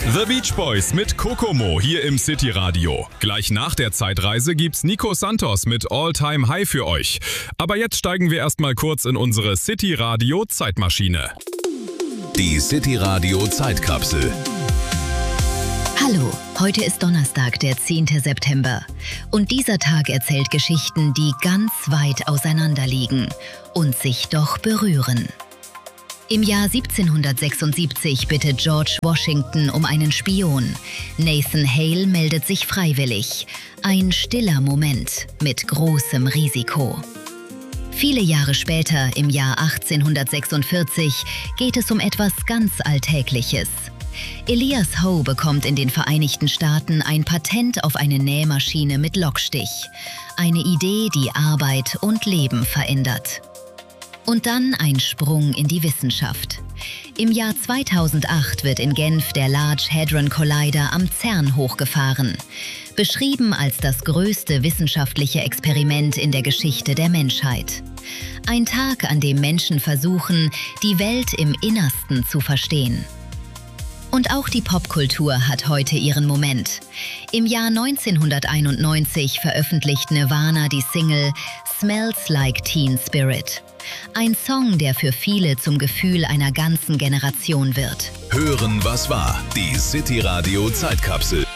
The Beach Boys mit Kokomo hier im City Radio. Gleich nach der Zeitreise gibt's Nico Santos mit All Time High für euch. Aber jetzt steigen wir erstmal kurz in unsere City Radio Zeitmaschine. Die City Radio Zeitkapsel. Hallo, heute ist Donnerstag, der 10. September. Und dieser Tag erzählt Geschichten, die ganz weit auseinander liegen und sich doch berühren. Im Jahr 1776 bittet George Washington um einen Spion. Nathan Hale meldet sich freiwillig. Ein stiller Moment mit großem Risiko. Viele Jahre später, im Jahr 1846, geht es um etwas ganz Alltägliches. Elias Howe bekommt in den Vereinigten Staaten ein Patent auf eine Nähmaschine mit Lockstich. Eine Idee, die Arbeit und Leben verändert. Und dann ein Sprung in die Wissenschaft. Im Jahr 2008 wird in Genf der Large Hadron Collider am CERN hochgefahren. Beschrieben als das größte wissenschaftliche Experiment in der Geschichte der Menschheit. Ein Tag, an dem Menschen versuchen, die Welt im Innersten zu verstehen. Und auch die Popkultur hat heute ihren Moment. Im Jahr 1991 veröffentlicht Nirvana die Single Smells Like Teen Spirit. Ein Song, der für viele zum Gefühl einer ganzen Generation wird. Hören, was war. Die City Radio Zeitkapsel.